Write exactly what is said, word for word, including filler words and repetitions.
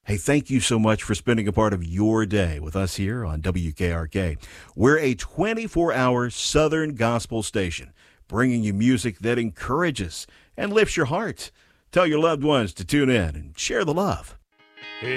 Hey, thank you so much for spending a part of your day with us here on W K R K. We're a twenty-four hour Southern gospel station, bringing you music that encourages and lifts your heart. Tell your loved ones to tune in and share the love.